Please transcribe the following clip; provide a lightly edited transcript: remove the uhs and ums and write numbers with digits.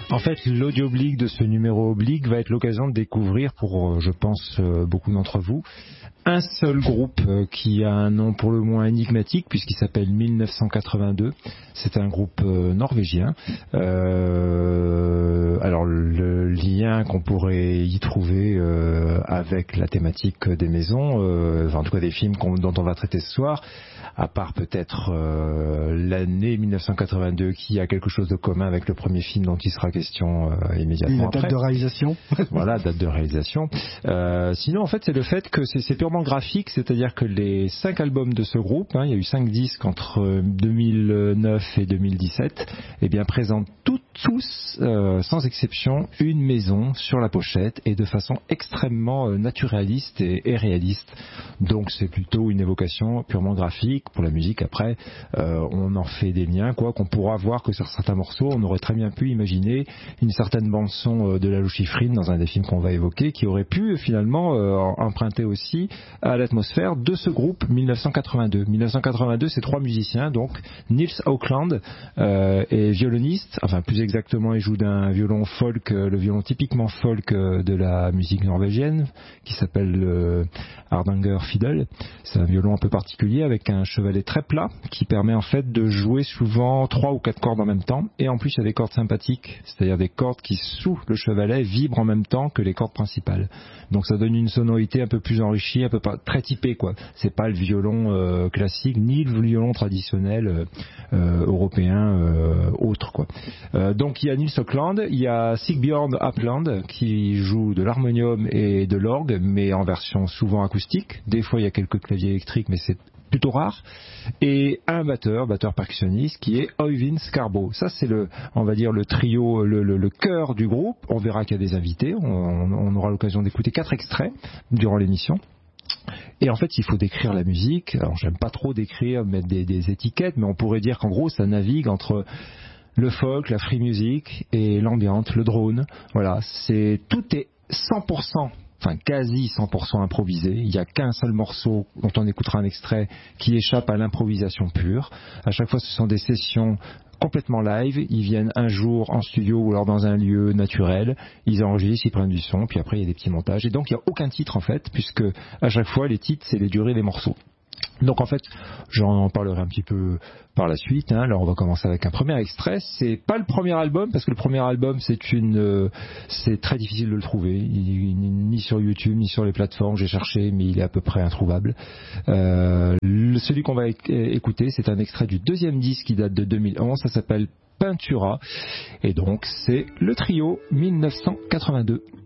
En fait, l'audio oblique de ce numéro oblique va être l'occasion de découvrir, pour, je pense, beaucoup d'entre vous, un seul groupe qui a un nom pour le moins énigmatique puisqu'il s'appelle 1982. C'est un groupe norvégien. Alors le lien qu'on pourrait y trouver avec la thématique des maisons, en tout cas des films dont on va traiter ce soir, à part peut-être l'année 1982 qui a quelque chose de commun avec le premier film dont il sera question immédiatement après. La date de réalisation. Voilà, date de réalisation. Sinon, en fait, c'est le fait que c'est purement graphique, c'est-à-dire que les 5 albums de ce groupe, il y a eu 5 disques entre 2009 et 2017, eh bien, présentent tous, sans exception, une maison sur la pochette et de façon extrêmement naturaliste et réaliste. Donc, c'est plutôt une évocation purement graphique. Pour la musique, après, on en fait des liens, qu'on pourra voir que sur certains morceaux, on aurait très bien pu imaginer une certaine bande-son de Lalo Schifrin dans un des films qu'on va évoquer, qui aurait pu finalement emprunter aussi à l'atmosphère de ce groupe 1982. 1982, c'est 3 musiciens, donc Nils Auckland est violoniste, enfin plus exactement, il joue d'un violon folk, le violon typiquement folk de la musique norvégienne, qui s'appelle le Hardanger Fiddle. C'est un violon un peu particulier avec un chevalet très plat qui permet en fait de jouer souvent 3 ou 4 cordes en même temps, et en plus il y a des cordes sympathiques, c'est-à-dire des cordes qui sous le chevalet vibrent en même temps que les cordes principales. Donc ça donne une sonorité un peu plus enrichie, un peu très typée, quoi. C'est pas le violon classique ni le violon traditionnel européen autre, quoi. Donc il y a Nils Auckland, il y a Sigbjørn Apland qui joue de l'harmonium et de l'orgue, mais en version souvent acoustique. Des fois il y a quelques claviers électriques, mais c'est plutôt rare, et un batteur percussionniste qui est Øyvind Skarbo. Ça c'est on va dire le trio, le cœur du groupe. On verra qu'il y a des invités, on aura l'occasion d'écouter 4 extraits durant l'émission. Et en fait, il faut décrire la musique. Alors j'aime pas trop décrire, mettre des étiquettes, mais on pourrait dire qu'en gros ça navigue entre le folk, la free music et l'ambiance, le drone. Voilà, tout est 100%, enfin quasi 100% improvisé. Il n'y a qu'un seul morceau dont on écoutera un extrait qui échappe à l'improvisation pure. À chaque fois, ce sont des sessions complètement live. Ils viennent un jour en studio ou alors dans un lieu naturel. Ils enregistrent, ils prennent du son, puis après il y a des petits montages. Et donc il n'y a aucun titre en fait, puisque à chaque fois les titres c'est les durées des morceaux. Donc en fait, j'en parlerai un petit peu par la suite. Alors on va commencer avec un premier extrait. C'est pas le premier album parce que le premier album c'est très difficile de le trouver. Ni sur YouTube ni sur les plateformes. J'ai cherché, mais il est à peu près introuvable. Celui qu'on va écouter, c'est un extrait du deuxième disque qui date de 2011. Ça s'appelle Pintura et donc c'est le trio 1982.